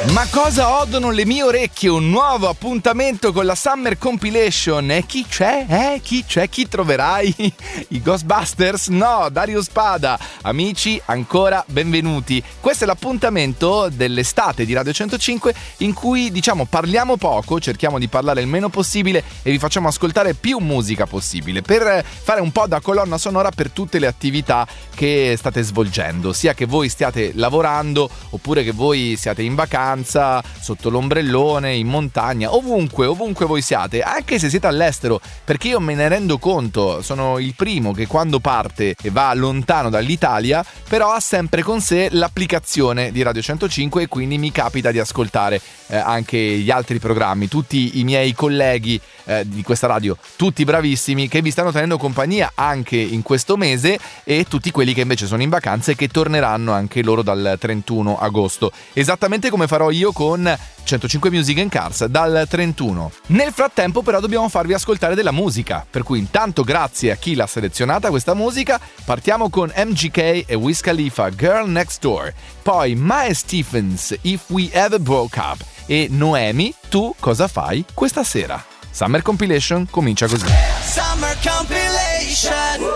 Ma cosa odono le mie orecchie? Un nuovo appuntamento con la Summer Compilation. E chi c'è? Chi c'è? Chi troverai? I Ghostbusters? No, Dario Spada. Amici, ancora benvenuti. Questo è l'appuntamento dell'estate di Radio 105 in cui, parliamo poco, cerchiamo di parlare il meno possibile e vi facciamo ascoltare più musica possibile per fare un po' da colonna sonora per tutte le attività che state svolgendo, sia che voi stiate lavorando oppure che voi siate in vacanza, sotto l'ombrellone, in montagna, ovunque voi siate, anche se siete all'estero, perché io me ne rendo conto, sono il primo che quando parte e va lontano dall'Italia, però ha sempre con sé l'applicazione di Radio 105 e quindi mi capita di ascoltare anche gli altri programmi, tutti i miei colleghi di questa radio, tutti bravissimi, che vi stanno tenendo compagnia anche in questo mese, e tutti quelli che invece sono in vacanza e che torneranno anche loro dal 31 agosto, esattamente come farò io con 105 Music and Cars dal 31. Nel frattempo però dobbiamo farvi ascoltare della musica, per cui intanto grazie a chi l'ha selezionata questa musica. Partiamo con MGK e Wiz Khalifa, Girl Next Door, poi Mae Stephens, If We Ever Broke Up, e Noemi, Tu cosa fai questa sera? Summer Compilation comincia così. Summer Compilation.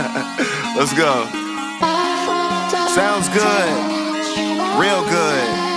Let's go. Sounds good. Real good.